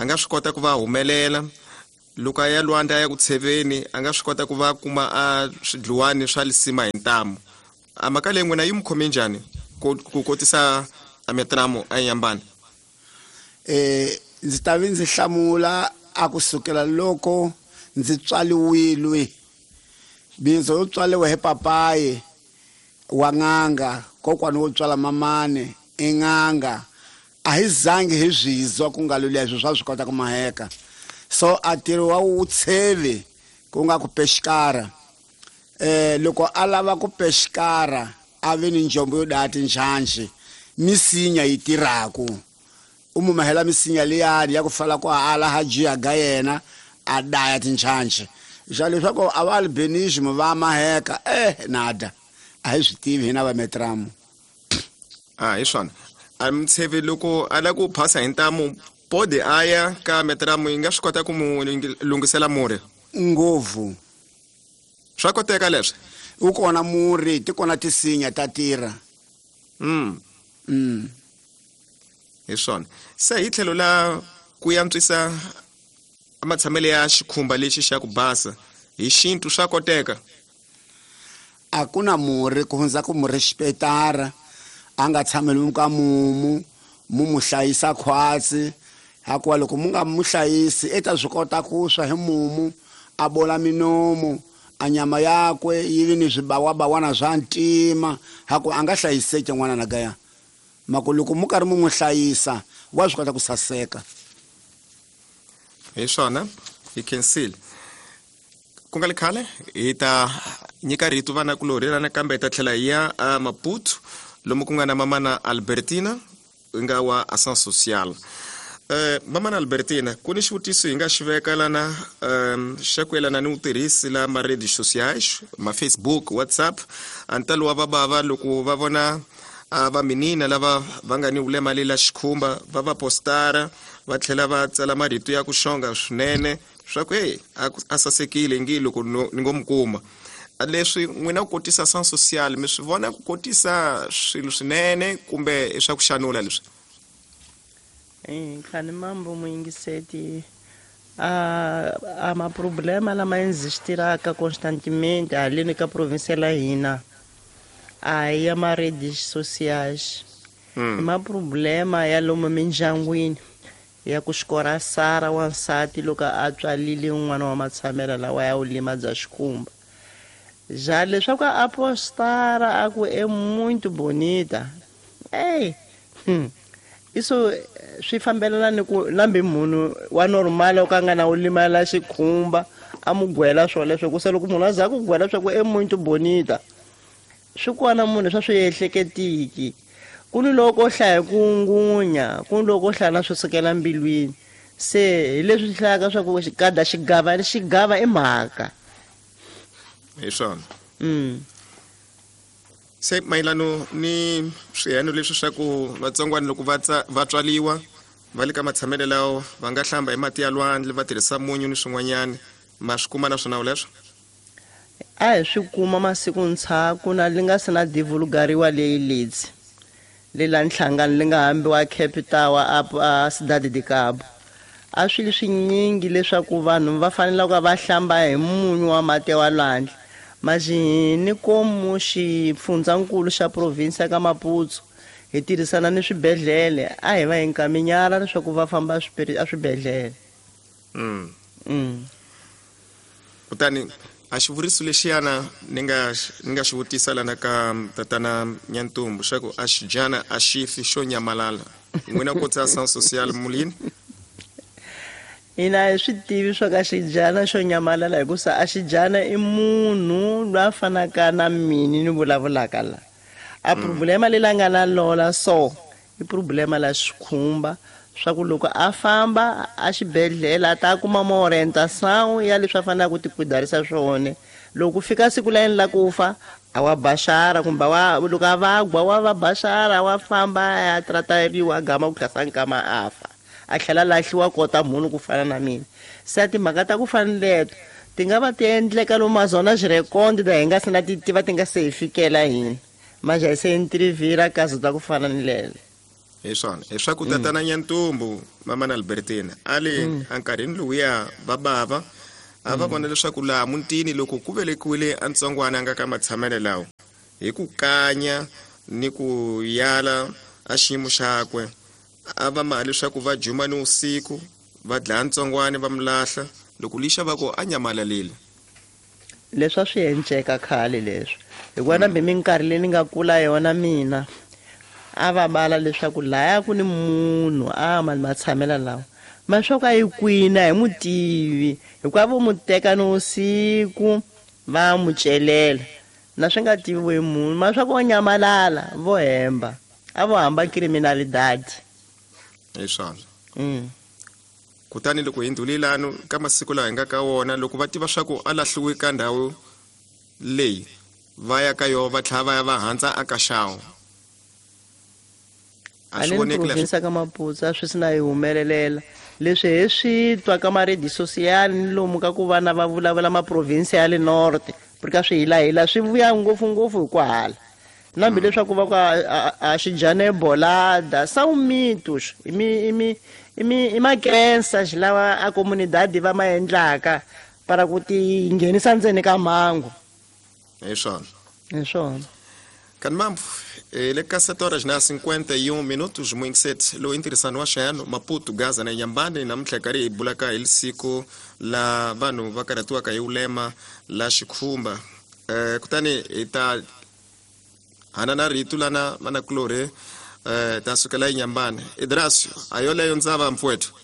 a nga swi kota ku va humelela loko a ya lwandle a ya ku tsheveni a nga swi kota ku va kuma a swidliwani swa lisima hi ntamu a mhaka leyi n'wina yi mi khome njhani ku kotisa a Metramo a Nyambane? eh ndzi ta vi ndzi hlamula a kusukela loko ndzi tswaliwile binzo yo tswaliwa he papaye wa nganga kokwani wo tswala mamane enganga a hi zangi hi zwizwa ku nga leswi swa swi kota ku maheka so a tiro wa utsheve ku nga ku peshikara eh loko a lava ku peshikara a ve ni njombo yo dati njanji misinya yi tirako umu mahela misinya liyani ya ku fala ku hala haji ya ga yena a daya tinjanji jalo swako aval benismo va maheka eh nada a hi swi tivi hina va Metramo. Ah hi swona a mtsheve loko ala ku phasa hi ntamu pode aya ka Metramo yi nga swi kota ku mu lungisela mure ngovu swa koteka leswi u kona muri ti kona tisinya ta tira mm mm hi swona se hi tlhelo la ku yantswisa amatshamele ya xikhumba lexi xa ku basa hi xintu swa koteka a ku na muri ku hundza ku mu respectara a nga tshameli ka mumu mu mu hlayisa khwatsi hakuva loko mu nga mu hlayisi eta swi kota ku swa hi mumu a bola minomo a nyama yakwe yivi ni swibawabawana swa ntima haku a nga hlayiseki n'wana na gaya mako loko mu karhi mu mu hlayisa wa swi kota ku saseka hi swona you can see ku nga likhale hi ta nyika rito vana kulori rana kambe ta tlhela ya a Maputo lomu ku nga na mamana Albertina nga wa Ação Social. Eh mamana Albertina ku ni xivutiso hi nga xi veka lana um xa ku yelana ni utirhisi la ma redes sociais ma Facebook WhatsApp antalo wa babava loko va vona va menina lava va nga ni ulema lela xikhumba va va postara va tlhela va tsala marito ya ku xonga swinene swa ku hey a sasekile ngi loko ni ngo mukuma leswi n'wina ku kotisa Ação Social mi swi vona ku kotisa swilo swinene kumbe swa ku xanula leswi? Eh khani mambo muingiseti a a ma problema lama existiraka constantemente ali ka província la hina a ya ma redes sociais Hmm. ma problema ya lomu mindyangwini ya ku xikora sara wansati loko a tswalile un'wana wa matshamela lawa ya ulima bya xikhumba já leswaku a postara a ku é muito bonita ei hum. Isso swi fambelana ni ku lambe munhu wa normal o ka nga na ulima la xikhumba a mu gwela swole swo ku se loko munhu a za ku gwela swa ku é muito bonita swi kona munhu swa swi ehleketiki ku ni loko hlaya ku ngunya ku ni loko hlaya na swo sukela mbilwini se hi leswi hlayaka swa ku xigada xigava xigava i mhaka Hi swona. mm Se mayelano ni swiheno leswi swa ku vatsongwana loko va va tswaliwa va le ka matshamelo lawo va nga hlamba hi mati ya lwandle va tirhisa munyu ni swin'wanyana ma swi kuma na swona leswo? a hi swi kuma masiku ntshaku na li nga se na divulgariwa leyi leti le la nhlangano li nga hambiwa capital a Cidade de Cabo a swilo swinyingi leswaku vanhu va fanele ku va hlamba hi munyu wa mati wa lwandle maji ni komu xifundzankulu xa province ka Maputo hi tirhisana ni swibedhlele a hi va hi nkaminyana leswaku va famba a swibedhlele. Mm. Mm. Kutani a xivuriso lexiyana ni nga ni nga xi vutisa lana ka tatana Nyantumbu xa ku a xijana a xifi xo nyamalala n'wina ku tsa Ação Social mulini? Ina swi tivi swa ka xijana xo nyamalala hikusa a xijana i munhu loyi a fanaka na mini ni vulavulaka la a problema leyi nga na lola so i problema la xikhumba swa ku loko a famba a xibedhlele a ta kuma maorientação ya leswi a fanaka ku ti kudarisa swone loko fika siku la yini la kufa a wa bashara kumbe wa loko a vagwa wa va bashara wa famba a tratariwa gama ku tlhasa nkama afa a tlhela lahliwa kota munhu ku fana na mina se timhaka ta ku fana leto ti nga va ti endleka lomu mazona xirekondi da hi nga se na ti tiva ti nga se hi fikela hina maja hi se intervira kazo ta ku fana ni lele. hi swona hi swa ku tatana Nyantumbu mama na Albertina ali ankarhini lowuya va bava a va vona leswaku laha mutini loko ku velekiwile a ntsongwana a nga ka matshamelo lawa hi ku kanya ni ku yala a xiyimo xakwe a va mali leswaku va juma ni usiku va dlaya ntsongwana va mulahla loko lixa va ko a nyamalalile leswi a swi enceka khale leswi hikuva nambe minkarhi leyi ni nga kula yona mina a va bala leswaku laya ku ni munhu a ma matshamela lawa maswoko a yi kwina hi mutivi hikuva vo mu teka ni usiku va mu celela na swi nga tiviwi hi munhu maswoko o nyamalala vo hemba a vo hamba criminalidade hi swona mm. kutani loko hi ndhulilano ka masiku lawa hi nga ka wona loko va tiva swa ku a lahliwe ka ndhawu leyi va ya ka yona va tlhela va ya va handza aka xawo a swi voneki province ka Maputo a swi sina yi humelelela leswi hi swi twa ka maredi social ni lomu ka ku vana va vulavula maprovince ya le north porque swi hila hila swi vuya ngopfungopfu hi ku hala nambi leswaku va ku a xijane bolada são mitos imi imi imi imakrensa xilawa a comunidade va ma endlaka para ku ti nghenisa ndzeni ka mhangu hi swona hi swona Kanmambo, ele ka sete horas na cinquenta e um minutos muito sete lo interessante wa xano Maputo Gaza na Nyambane na mtlekari ibulaka il siku la vanhu va karatuwa ka hi ulema la xikhumba eh kutani ita hana na ritu lana mana klore eh ta sukela Nyambane Idrasio ayole yonzava mfwetu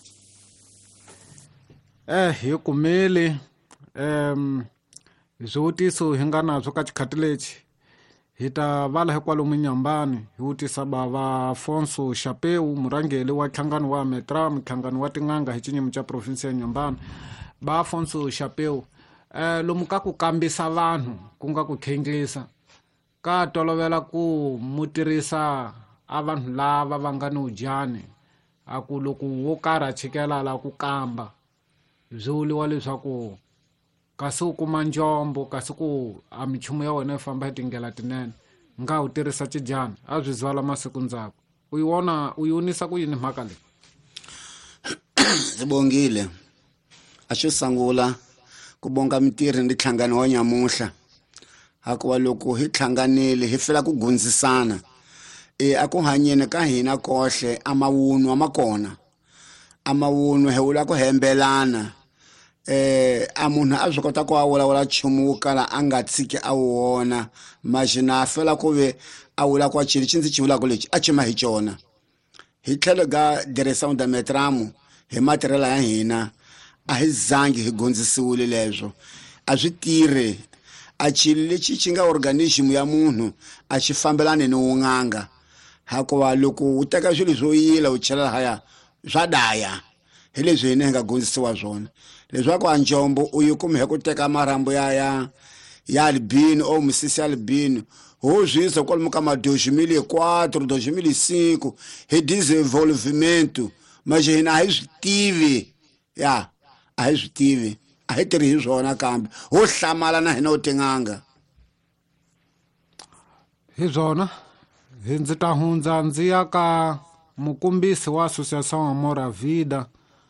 eh hi kumeli em zwutiso hingana zwo ka chikhatileci hita vala he kwalomu Nyambane hi vutisa bava Afonso Chapeu murangeli wa nhlangano wa Metra nhlangano wa tin'anga hi xinyimi xa province ya Nyambane ba Afonso Chapeu eh lomu ka ku kambisa vanhu ku nga ku khenglisa ka tolovela ku mutirisa a vanhu lava va nga ni ujani a ku loko wo karha chikela la ku kamba byiwuliwa leswaku kasi u kuma njombo kasi ku a michumu ya wena yi famba hi tingela tinene nga u tirhisa cijani a byi zwala masiku ndzhaku u yi vona u yi wonisa ku yini mhaka leyi Sibongile a xo sangula ku bonga mitirhi ni nhlangano wa nyamuhla hakuva loko hi hlanganile hi fela ku gundzisana e a ku hanyeni ka hina kohle a mawunwa ma kona a mawunwa he wula ku hembelana eh a munhu a swi kota ku a wula wula chumu kala a nga tshiki a wona majina fela ku ve a wula ku chili chinzi chi wula ku lexi a chima hi chona hi tlhelo ga direction da metramu hi matirhela ya hina a hi zangi hi gondzisiwile leswo a swi tirhe a chili lexi xi nga organism ya munhu a xi fambelani ni wun'anga hakuva loko u teka swilo swo yila u chela haya swa daya hi leswi hina hi nga gondzisiwa swona leswaku a njombo u yi kume hi ku teka marambo ya ya ya albino o musisi albino ho zwisa kwalomu ka ma dois mil e quatro dois mil e cinco hi desenvolvimento mas hina a hi swi tivi ya a hi swi tivi a hi tirhi hi swona kambe ho hlamala na hina u tin'anga hi byona hi ndzi ta hundza ndzi ya ka mukumbisi wa association Amor Vida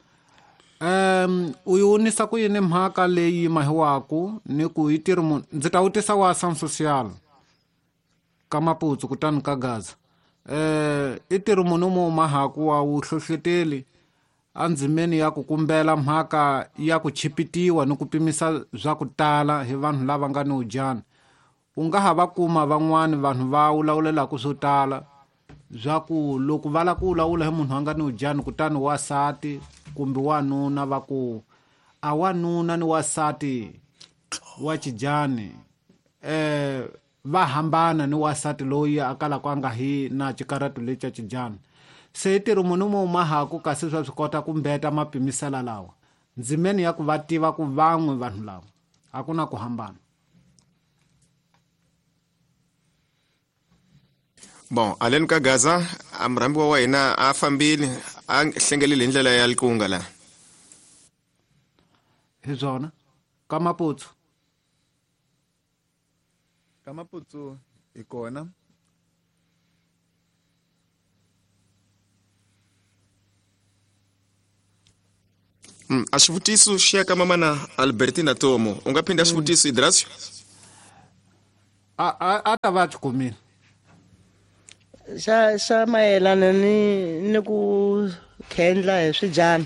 um u yi wonisa ku yini mhaka leyi mahiwaku ni ku yi tirhi munhu ndzi ta wutisa wa Ação Social ka Maputo kutani ka Gaza eh i tirhi munhu mu mahaku wa wu hlohloteli a ndzimeni ya ku kumbela mhaka ya ku chipitiwa ni ku pimisa bya ku tala hi vanhu lava nga ni ujani u nga ha va kuma van'wani vanhu va wulawulela ku swo tala bya ku loko va la ku wulawula hi munhu a nga ni ujani kutani wasati kumbe wanuna va ku a wanuna ni wasati wa cijani eh va hambana ni wasati loyi a kalaka a nga hi na chikaratu lexi xa cijani se i tirhi munhu mu mahaku kasi swa swi kota ku mbeta mapimisela lawa ndzimeni ya ku va tiva ku van'we vanhu lava a ku na ku hambana. Bon, aleni ka Gaza amrambi wa hina a fambile a hlengelile hi ndlela ya likunga la hi byona ka Maputo ka Maputo ikona Mm, a xivutiso xi ya ka mamana Albertina Tomo u nga phinda xivutiso Hidracio? a a- a ta va a tikumile. xa xa mayelana ni ni ku khendla hi swidyana.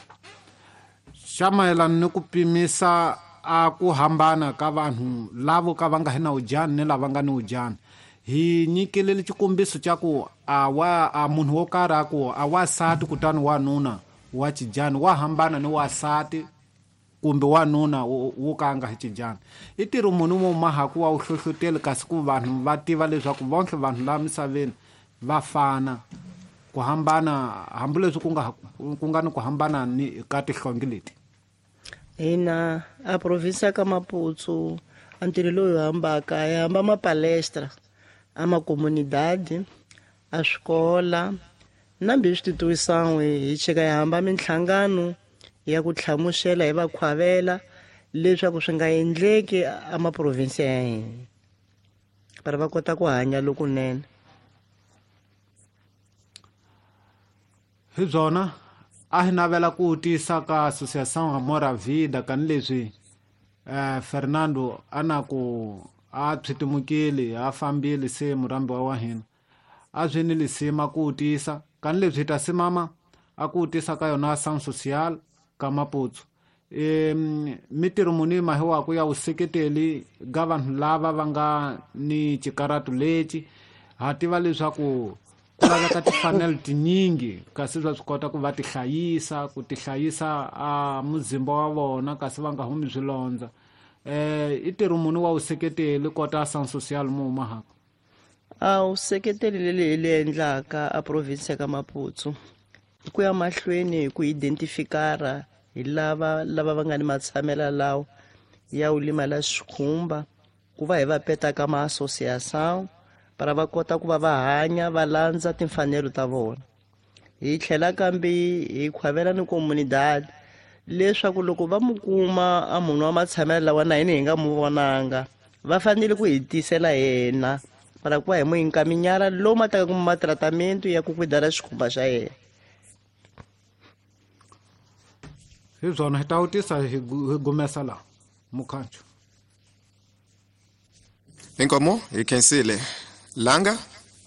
Xa mayelana ni ku pimisa a ku hambana ka vanhu lavo ka va nga hi na ujani ni lava nga ni ujani. Hi nyikile xikombiso xa ku a wa a munhu wo karhi a ku a wasati kutani wanuna wa xijani wa hambana ni wasati kumbe wanuna wo wo ka a nga hi xijani. I tirhi munhu mo mahaku wa wu hlohloteli kasi ku vanhu va tiva leswaku vontlhe vanhu laha misaveni va fana ku hambana hambileswi ku nga ku nga ni ku hambana ni ka tihlonge leti. Hina a provinsi ya ka Maputo a ntirho lowu hambaka hi hamba mapalestra a makomunidade a swikola nambe swi titiwisan'we hi cheka hi hamba minhlangano ya ku tlhamuxela hi vakhwavela leswaku swi nga endleki a maprovinsi ya hina para va kota ku hanya lokunene. Hi byona a hi navela ku tisa ka Associação Amor à Vida kanileswi eh, Fernando a na ku a tshitimukile a fambile se murambi wa hina a byi ni lisima ku tisa kanileswi hi ta simama a ku tisa ka yona ação social ka Maputo. E, mitirho muni mahiwaku ya vuseketeli ga vanhu lava va nga ni chikaratu leci ha tiva leswaku ku laveka tifanele tinyingi kasi va swi kota ku va ti hlayisa ku ti hlayisa a muzimba wa vona kasi va nga humi zwilondza. Eh, i tirho muni wa vuseketeli kota ação social mo mahaka? A vuseketeli leli hi le endlaka a provinsi ya ka Maputo hi ku ya mahlweni hi ku identifikara hi lava lava va nga ni matshamela lawa ya ulima la xikhumba ku va hi va petaka ma-associação para va kota ku va va hanya va landza timfanelo ta vona. Hi tlhela kambe hi khwavela ni comunidade leswaku loko va mu kuma a munhu wa matshamelo lawa na hina hi nga mu vonanga va fanele ku hi tisela yena para ku va hi mu hinkaminyana lowu ma taka kuma matratamento ya ku kwidala xikhumba xa yena. Hi byona hi ta wutisa hi gu- hi gumesa laha mukhancho. Inkomo hi khensile Langa.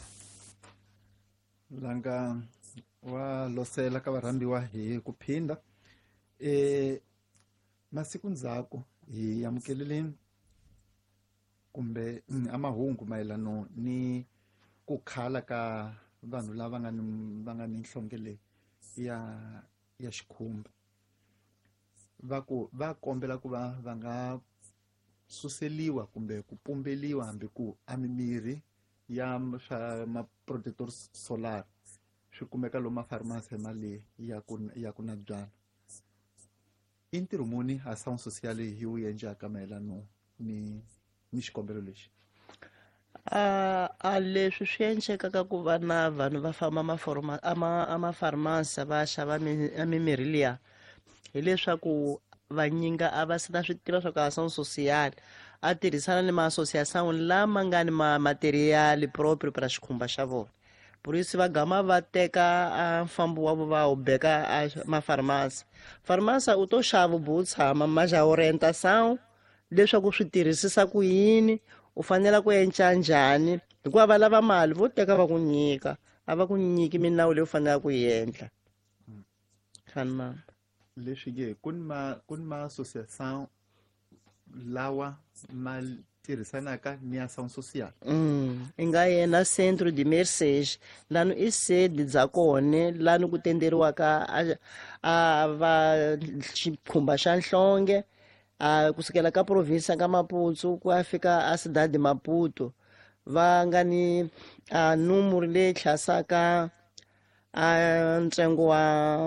Langa wa losela ka varambiwa hi ku phinda e masiku ndzhaku hi amukelele kumbe mm, amahungu mayelano ni ku khala ka vanhu lava nga ni va nga ni nhlonge leyi ya ya xikhumba va ku va kombela ku va va nga suseliwa kumbe ku pumbeliwa hambi ku a mimirhi ya m- swa ma-protector solar swi kumeka lomu mafarmasi mali ya ku ya ku na byala. I ntirho muni ação social hi wu endlaka mayelano ni ni xikombelo lexi? a a leswi swi endlekaka ku va na vanhu va famba maforma ama amafarmasi va xava mi- a mimirhi liya hileswaku vanyinga a va se na swi tiva swa ku ação social a tirhisana ni ma-associação lama nga ni ma material proprio para xikhumba xa vona polisi va gama va teka a mfambo wa vo va wu beka a mafarmasi farmasi u to xava bu tshama ma xa orientação leswaku swi tirhisisa ku yini u fanela ku endla njhani hikuva va lava mali vo teka va ku nyika a va ku nyiki minawu leyi u fanelaka ku yi endla khani mama. Leswi ke ku ni ma ku ni ma-associação lawa ma tirhisanaka ni ação social. Mm. I nga yena centro de Mercedes lano i sede bya kone lano ku tenderiwaka a, a va xikhumba xa nhlonge a kusukela ka provinsi ka Maputo ku ya fika a cidade de Maputo va nga ni a numero leyi tlhasaka a ntsengo wa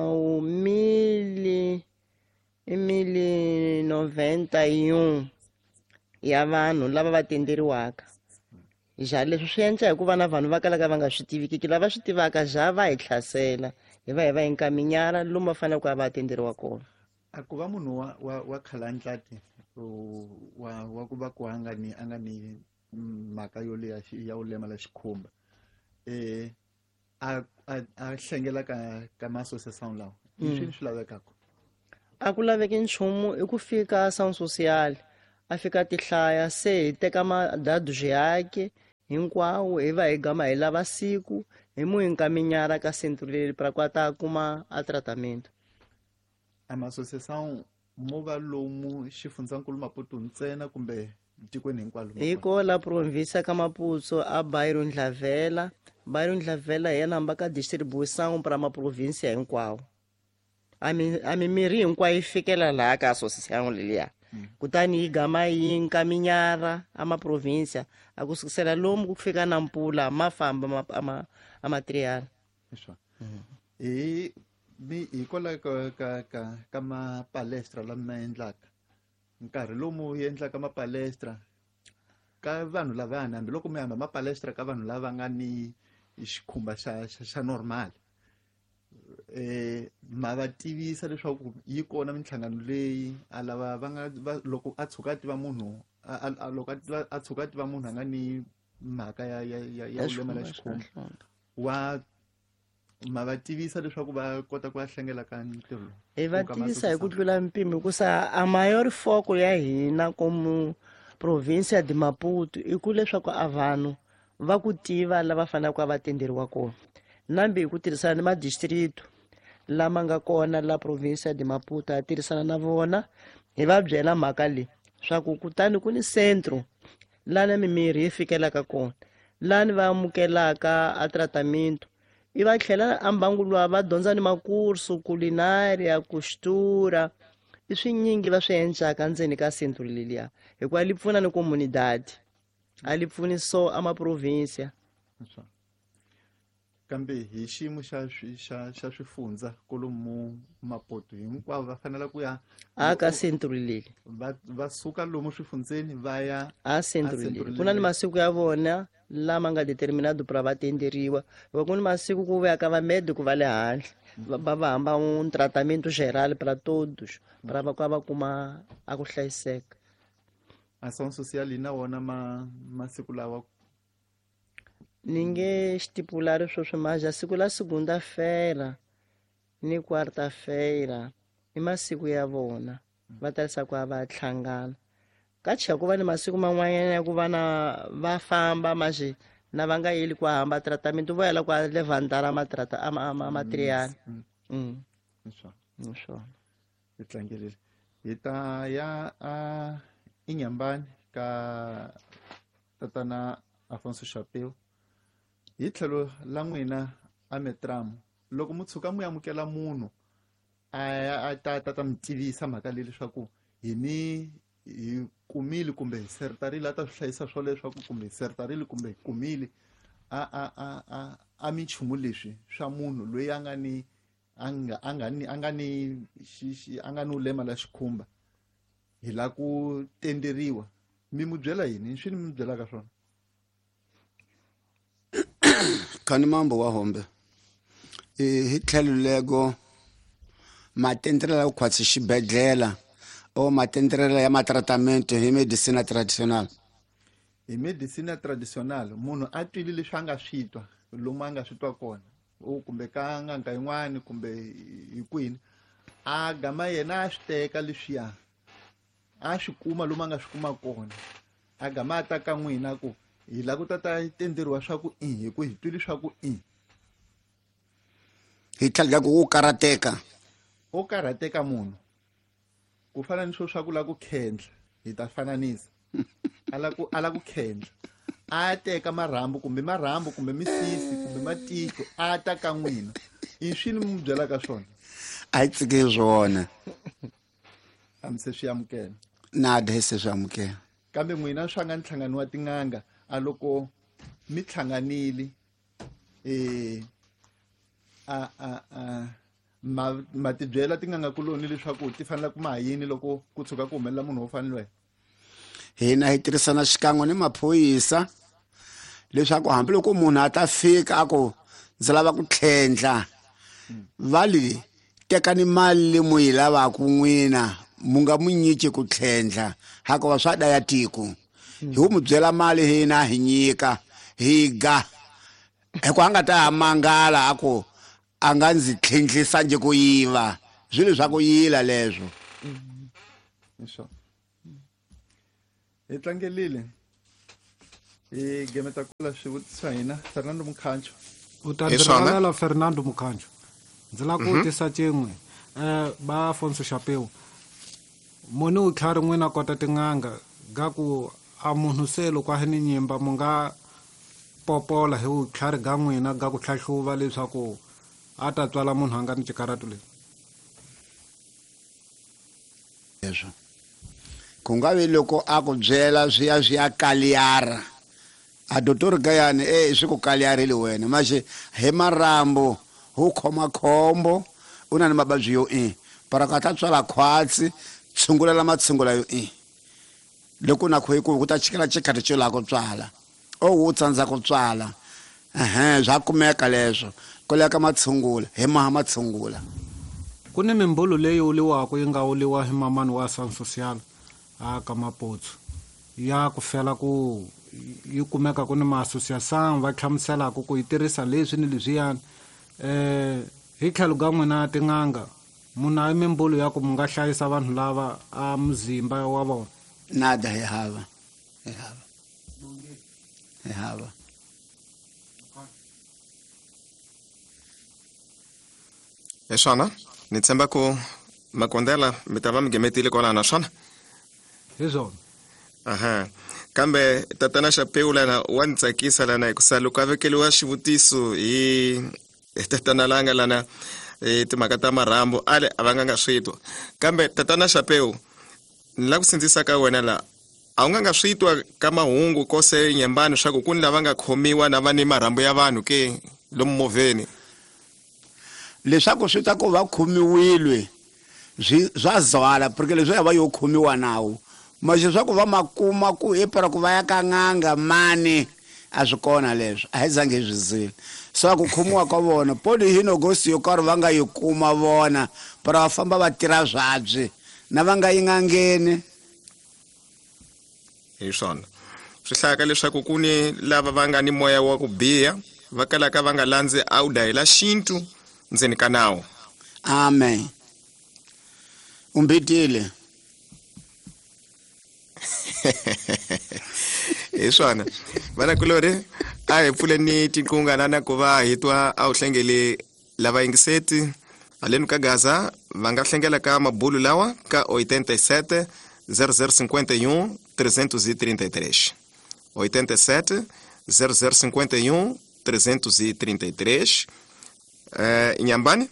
mili i mili noventa y un ya vanhu lava va tenderiwaka ja leswi swi endla hikuva na vanhu va kalaka va nga swi tivikiki lava swi tivaka ja va hi tlhasela hi va hi va hinkaminyana lomu va faneleke va va tenderiwa kona. A ku va munhu wa wa wa khalanhlati wa wa ku va ku a nga ni a nga ni mhaka yo leya xi- ya u lemala xikhumba eh a a a hlengela ka ka ma-associação lawa hi swini swi lavekaka? a ku laveki nchumu i ku fika ação social a fika tihlaya se hi teka madados yake hinkwawo hi va hi gama hi lava siku hi mu hi nkaminhara ka centro leli para ku a ta kuma a tratamento. A ma-associação mo va lomu xifundzankulu Maputo ntsena kumbe tikweni hinkwalo? Hi ko la província ka Maputo a bairro Ndlavela. Bairro Ndlavela hi yana hamba ka distribuição para ma província hinkwawo. A mimirhi hinkwayo yi fikela laha ka associação leliya. Kutani hi gama hi nkaminyara a ma província a ku sukisela lomu ku fika na mpula ma famba a material. Hi mi hikwalaho ka ka ka ka mapalestra lama ma endlaka nkarhi lomu hi endlaka mapalestra ka vanhu lavani hambiloko mi hamba mapalestra ka vanhu lava nga ni xikhumba xa xa normal eh ma va tivisa leswaku yi kona minhlangano leyi a lava va nga loko a tshuka tiva munhu a loko a tshuka tiva munhu a nga ni mhaka ya ya ya ulema la xikhumba wa ma va tivisa leswaku va kota ku ya hlengela ka ntirho. Hi va tivisa hi ku tlula mpimo hikusa a maior foco ya hina como província de Maputo i ku leswaku a vanhu va ku tiva lava fanelaka va tenderiwa kona nambe hi ku tirhisana ni madistrito lama nga kona la província de Maputo a tirhisana na vona hi va byela mhaka leyi swaku kutani ku ni centro lani mimirhi yi fikelaka kona lani va amukelaka a tratamento i va tlhela ambangu luwa va dyondza ni makurso culinaria costura i swinyingi va swi endlaka ndzeni ka centro leliya hikuva li pfuna ni comunidade a li pfuni so a maprovíncia. Kambe hi xiyimo xa xa xa swifundza kolomu Maputo hinkwavo va fanele ku ya a ka centro leli va va suka lomu swifundzeni va ya a centro leli ku na ni masiku ya vona lama nga determinado para va tenderiwa loko ku ni masiku ku vuya ka va médico va le handle va va hamba um tratamento geral para todos para va ka va kuma a ku hlayiseka. Ação social na wona ma masiku lawa ninguém estipular sweswo mas a siku la segunda-feira ni quarta-feira i masiku ya vona va tarisa ku va hlangana ka chiya ku va ni masiku man'wanyana ya ku va na va famba maji na va nga yeli ku hamba tratamento vo yela ku levantara matrata a material mm swona hi tlangelile hi ta ya a inyambani ka tatana Afonso Chapeu hi tlhelo la n'wina a Metram loko mu tshuka mu amukela munhu a ta ta mi tivisa mhaka leyi leswaku hi ni hi kumile kumbe hi sertarile a ta swi hlayisa swo leswaku kumbe hi sertarile kumbe hi kumile a a a a a minchumu leswi swa munhu loyi a nga ni a nga a nga ni a nga ni a nga ni ulema la xikhumba hi la ku tenderiwa mi mu byela yini swi ni mi byelaka swona? Khani mambo wa hombe hi tlhelo lego matenderela ku khwatsi xibedlela o matenderela ya matratamento hi medicina tradicional hi medicina tradicional munhu a twile leswi a nga switwa lomu a nga switwa kona o kumbe ka nganga yin'wani kumbe hi kwini a gama yena a swi teka leswiya a swi kuma lomu a nga swi kuma kona a gama a ta ka n'wina ku hi la ku tata tenderiwa swa ku i hi ku hi twile swa ku i hi tlhela ku karateka o karateka munhu ku fana ni swo swa ku la ku khendla hi ta fananisa ala ku ala ku khendla a teka marhambu kumbe marhambu kumbe misisi kumbe matiko a ta ka n'wina i swi ni mu byelaka swona a yi tsike swona a mi se swi amukela nada hi se swi amukela kambe n'wina swa nga nhlangano wa tin'anga a loko mi hlanganile eh a a a ma ma tibyela tin'anga kuloni leswaku ti fanele ku ma yini loko ku tshuka ku humelela munhu wo fanele hina hi tirhisana xikan'we ni maphoyisa leswaku hambi loko munhu a ta fika a ku ndzi lava ku tlhendla vali tekani mali leyi mu yi lavaka n'wina mu nga mu nyiki ku tlhendla hakuva swa daya tiko hi wu mu byela mali hina hi nyika hi ga hi ku a nga ta mangala a ku a nga ndzi tlhendlisa nje ku yiva zwilo swa ku yila leswo. Isho. Hi tlangelile. Hi game ta kula swivutiso hina Fernando Mukhanjo. U ta diragalela Fernando Mukhanjo. Ndzi la ku tisa cengwe eh ba Afonso Chapeu. Mone u tlhari n'wina kota tinganga ga ku a munhu se loko a ni nyimba mu nga popola hi u tlhari ga n'wina ga ku tlhahluva leswaku a ta tswala munhu a nga ni cikaratu leyi. Leswo ku nga vi loko a ku byela swi ya swi ya kaliyara a dotori Gayani eh swi ku kaliyarile wena maxe he marambo hu khoma khombo una ni mababyi yo eh para ka ta tswala khwatsi tshungulela matshungula yo eh loko na khoyi ku ta chikela chikati cho la ku tswala o wu tsanza ku tswala ehe zwa kumeka leswo ku leka matshungula he maha matshungula. Ku ni mimbulu leyi uliwaka yi nga uliwa hi mamani wa San Social a ka Maputsu ya ku fela ku yi kumeka ku ni ma-association va hlamuselaka ku yi tirhisa leswi ni leswiyani eh hi tlhelo ga n'wina tinganga munhu a yi mimbulu ya ku mu nga hlayisa vanhu lava a muzimba wa vona. Nada hi hava hi hava hi hava. Hi swona ni tshemba ku Makondela mi ta va mi gemetile kwalana swona. Hi swona. Aha kambe tatana Chapeu lana wa ni tsakisa lana hi ku sa loko a vekeliwa xivutiso hi tatana langa lana eh timhaka ta marambo ale a va nga nga switwa kambe tatana Chapeu ni la ku sindzisa ka wena la a nga nga switwa ka mahungu ko se nyembani swa ku kuni lava nga khomiwa na va ni marambo ya vanhu ke lomu moveni leswaku swi ta ku va khomiwilwe zwa zwala porque leswi ya va yo khomiwa nawo manje swa ku va makuma ku epara ku va ya ka nganga mani a swi kona leswo a hi zange swi zile so ku khomiwa ka vona poli hino gosi yo karhi va nga yi kuma vona para va famba va tirha zwabye na va nga yi ngangeni. Hi swona swi hlaka leswaku ku ni lava va nga ni moya wa ku biha va kalaka va nga landzi auda hi la xintu ndzeni ka nawu. Amen. Umbitile. Hi swona vana kulori a hi pfuleni tinkunga na ku va hi twa a wu hlengele lava yingiseti haleni ka Gaza va nga hlengela ka mabulu lawa ka oitenta e sete zero zero cinquenta e um trezentos e trinta e três oitenta e sete zero zero cinquenta e um trezentos e trinta e três. eh Inhambane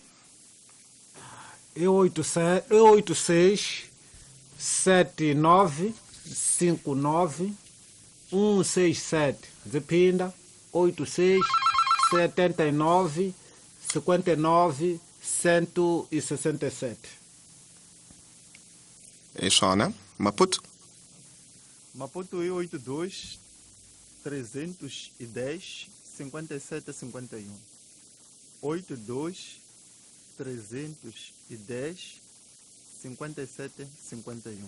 e oito seis sete nove cinco nove um seis sete zipinda oito seis setenta e nove cinquenta e nove cento e sessenta e sete. Hi swona Maputo Maputo é oito dois trezentos e dez cinquenta e sete cinquenta e um oito dois trezentos e dez cinquenta e sete cinquenta e um.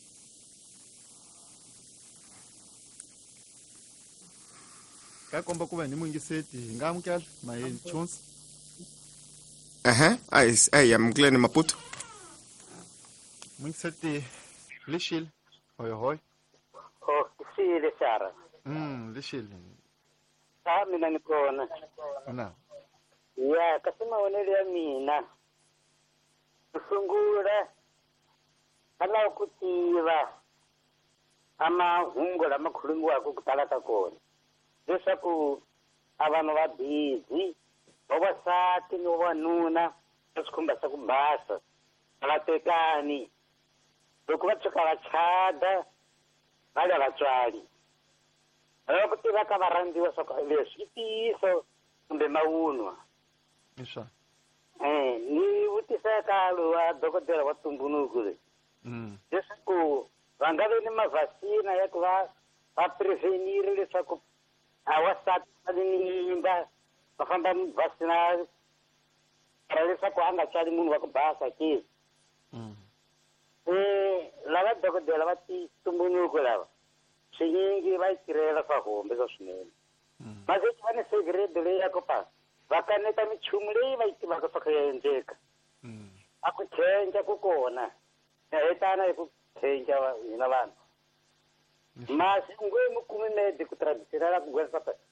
Ka komba ku va ni mungiseti hi nga amukela Mayeni Chunsi. aha ai ai amukela Maputo Mungiseti Lishile hoi hoi. Oh, Lishile Sara. Mm, Lishile. Ah, mina ni kona. Una. Ya, kasi maonelo ya mina. Kusungula. Ala ku tiva. Ama hungu lama khulungiwaka ku tala ka kona. Leswaku a vanhu va busy. Vavasati ni vavanuna va swikhumba swa ku basa. A va tekani. Loko va tshuka va chada va le vatswari. Va ku tiva ka varhandziwa swa ku leswi i ntiyiso kumbe mavunwa. Isha. Eh, ni vutisa ka lowa dokodela wa tumbuluko leyi. Mm. Leswaku va nga vi ni mavhasina ya ku va va prevenire leswaku a wasati va ni nyimba va famba vhasina para leswaku a nga tswali munhu wa ku basa ke. Mm. Eh, lava dokodela va ti tumbuluko lava swinyingi va yi tirhela swa hombe swa swinene. Mase va ni segredo leyi ya ku pa va kaneta minchumu leyi va yi tivaka swa ku ya endleka. a ku change ku kona hetana hi ku change hina vanhu masi ngwe mu kumi medi ku traditional ku gwesa